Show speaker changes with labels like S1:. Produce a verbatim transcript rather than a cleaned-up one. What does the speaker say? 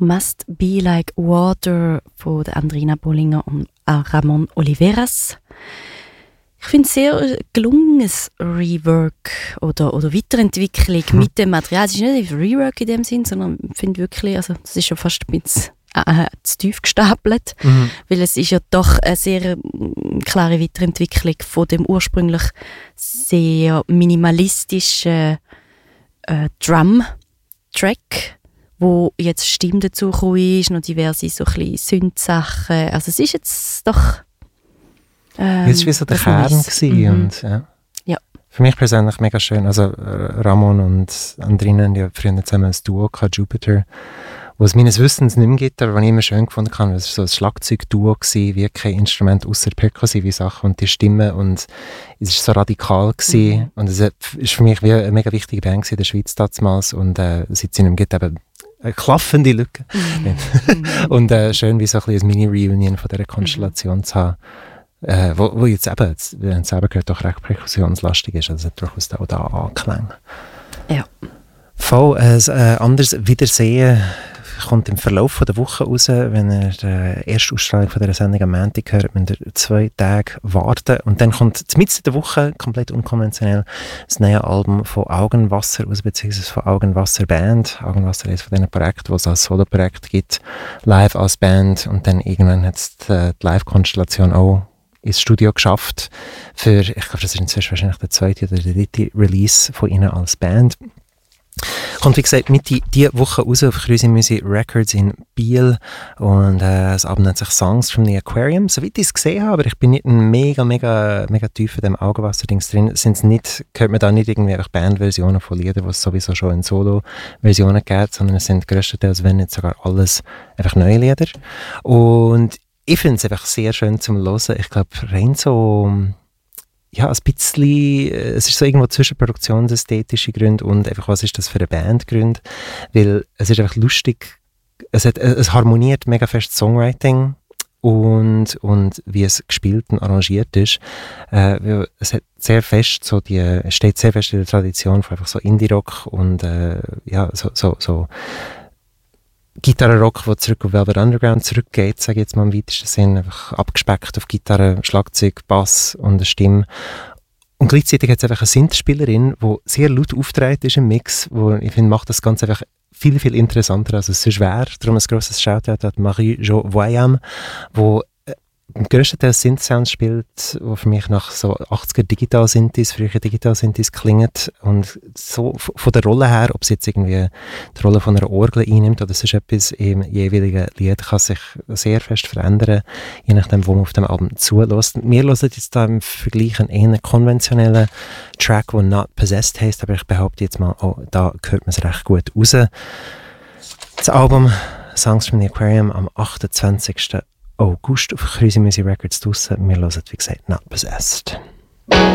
S1: «Must Be Like Water» von Andrina Bollinger und Ramon Oliveras. Ich finde es sehr gelungenes Rework oder, oder Weiterentwicklung hm. mit dem Material. Es ist nicht ein Rework in dem Sinn, sondern ich finde wirklich, also das ist schon fast ein bisschen äh, zu tief gestapelt, mhm. weil es ist ja doch eine sehr klare Weiterentwicklung von dem ursprünglich sehr minimalistischen äh, Drum-Track, wo jetzt Stimme dazu gekommen ist, noch diverse so ein bisschen Synth-Sachen. Also es ist jetzt doch Ähm,
S2: das war wie so der Kern mhm. und, ja.
S1: Ja.
S2: Für mich persönlich mega schön. Also Ramon und Andrina haben ja früher zusammen ein Duo gehabt, Jupiter, wo es meines Wissens nicht mehr gibt, aber was ich immer schön gefunden habe, es war so ein Schlagzeug-Duo gewesen, wie kein Instrument außer perkussive Sachen und die Stimme, und es war so radikal gewesen. Mhm. Und es war für mich wie eine mega wichtige Band in der Schweiz damals, und äh, seit es nicht mehr gibt, eben eine klaffende Lücke. Mhm. Und äh, schön, wie so ein, ein Mini-Reunion von dieser Konstellation mhm. zu haben. Äh, wo, wo jetzt eben, wir haben es selber gehört, doch recht perkussionslastig ist, also es hat durchaus auch da Anklänge.
S1: Ja.
S2: Voll, ein äh, anderes Wiedersehen kommt im Verlauf der Woche raus. Wenn ihr die erste Ausstrahlung von dieser Sendung am Montag hört, müsst ihr zwei Tage warten. Und dann kommt mitten in der Woche, komplett unkonventionell, das neue Album von Augenwasser raus, beziehungsweise von Augenwasser Band. Augenwasser ist von diesen Projekten, die es als Solo-Projekt gibt, live als Band. Und dann irgendwann hat es die, die Live-Konstellation auch ins Studio geschafft für, ich glaube, das ist inzwischen wahrscheinlich der zweite oder der dritte Release von ihnen als Band. Kommt, wie gesagt, Mitte diese Woche raus auf Krüsi Music Records in Biel, und äh, das Album nennt sich Songs from the Aquarium. Soweit ich es gesehen habe, aber ich bin nicht mega, mega, mega tief in dem Augenwasser-Dings drin, sind's nicht, hört man da nicht irgendwie einfach Bandversionen von Liedern, die es sowieso schon in Solo-Versionen gibt, sondern es sind grösstenteils, wenn nicht sogar alles, einfach neue Lieder. Und ich finde es einfach sehr schön zum Hören. Ich glaube, rein so, ja, ein bisschen, es ist so irgendwo zwischen produktionsästhetischen Gründen und einfach, was ist das für eine Bandgrund? Weil es ist einfach lustig, es, hat, es harmoniert mega fest Songwriting und, und wie es gespielt und arrangiert ist. Äh, es hat sehr fest so die, es steht sehr fest in der Tradition von einfach so Indie-Rock und äh, ja, so, so, so Gitarrenrock, der zurück auf Velvet Underground zurückgeht, sage ich jetzt mal im weitesten Sinn, einfach abgespeckt auf Gitarre, Schlagzeug, Bass und eine Stimme. Und gleichzeitig hat es einfach eine Synthspielerin, die sehr laut auftritt ist im Mix, wo ich finde, macht das Ganze einfach viel, viel interessanter, als es sonst wäre. Darum ein grosses Shoutout an Marie-Jo Voyam, wo im grössten Teil Synth-Sounds spielt, wo für mich nach so achtziger Digital-Synthes, früher Digital-Synthes klingt, und so f- von der Rolle her, ob sie jetzt irgendwie die Rolle von einer Orgel einnimmt oder sonst etwas im jeweiligen Lied, kann sich sehr fest verändern, je nachdem, wo man auf dem Album zulässt. Wir hören jetzt da im Vergleich einen eher konventionellen Track, der Not Possessed heisst, aber ich behaupte jetzt mal, oh, da hört man es recht gut raus. Das Album Songs from the Aquarium am achtundzwanzigsten August auf Krüsi Music Records draussen. Wir hören, wie gesagt, Not Possessed.